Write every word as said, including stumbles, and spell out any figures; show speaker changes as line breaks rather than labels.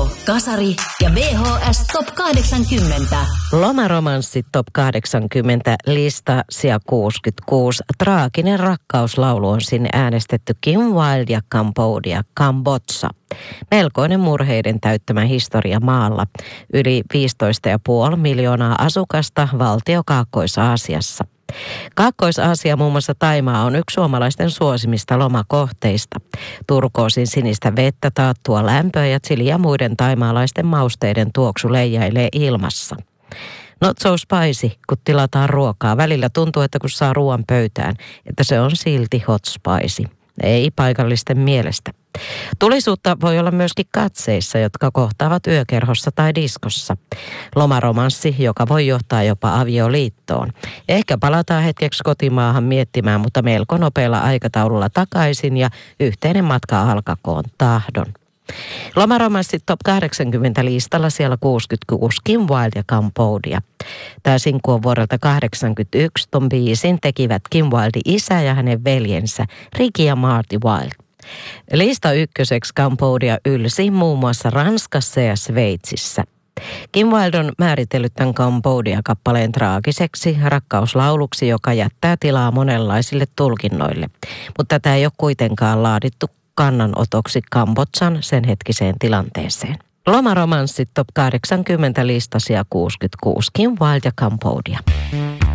Aalto, Kasari ja V H S Top kahdeksankymmentä.
Lomaromanssi Top kahdeksankymmentä lista sija kuusikymmentäkuusi. Traaginen rakkauslaulu on sinne äänestetty. Kim Wilde ja Cambodia, Kambodža. Melkoinen murheiden täyttämä historia maalla. Yli viisitoista pilkku viisi miljoonaa asukasta, valtio Kaakkois-Aasiassa. Kaakkois-Aasia, muun muassa Thaimaa, on yksi suomalaisten suosimista lomakohteista. Turkoosin sinistä vettä, taattua lämpöä ja chili ja muiden thaimaalaisten mausteiden tuoksu leijailee ilmassa. Not so spicy, kun tilataan ruokaa. Välillä tuntuu, että kun saa ruoan pöytään, että se on silti hot spicy. Ei paikallisten mielestä. Tulisuutta voi olla myöskin katseissa, jotka kohtaavat yökerhossa tai diskossa. Lomaromanssi, joka voi johtaa jopa avioliittoon. Ehkä palataan hetkeksi kotimaahan miettimään, mutta melko nopealla aikataululla takaisin ja yhteinen matka alkakoon tahdon. Lomaromanssi Top kahdeksankymmentä listalla siellä kuusikymmentäkuusi Kim Wilde ja Cambodia. Tämä sinkku on vuodelta kahdeksankymmentäyksi. Ton biisin tekivät Kim Wilde isä ja hänen veljensä Ricky ja Marty Wilde. Lista ykköseksi Cambodia ylsi muun muassa Ranskassa ja Sveitsissä. Kim Wilde on määritellyt tämän Cambodia-kappaleen traagiseksi rakkauslauluksi, joka jättää tilaa monenlaisille tulkinnoille. Mutta tätä ei ole kuitenkaan laadittu kannanotoksi Kambodžan sen hetkiseen tilanteeseen. Lomaromanssi Top kahdeksankymmentä lista sija kuusikymmentäkuusi Kim Wilde ja Cambodia.